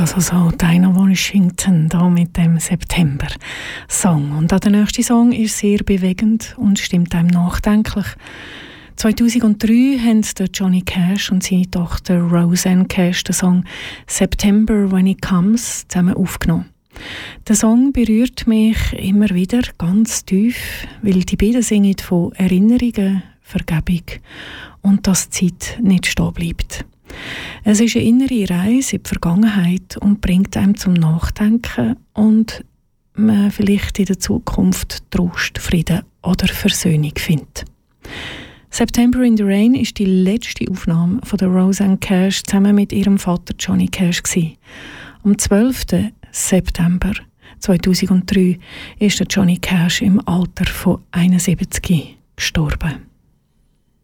also so Dinah Washington da mit dem September-Song. Und auch der nächste Song ist sehr bewegend und stimmt einem nachdenklich. 2003 haben der Johnny Cash und seine Tochter Roseanne Cash den Song «September When It Comes» zusammen aufgenommen. Der Song berührt mich immer wieder ganz tief, weil die beiden singen von Erinnerungen, Vergebung und dass die Zeit nicht stehen bleibt. Es ist eine innere Reise in die Vergangenheit und bringt einem zum Nachdenken und man vielleicht in der Zukunft Trost, Frieden oder Versöhnung findet. «September in the Rain» ist die letzte Aufnahme von der Roseanne Cash zusammen mit ihrem Vater Johnny Cash gewesen. Am 12. September 2003 ist der Johnny Cash im Alter von 71 gestorben.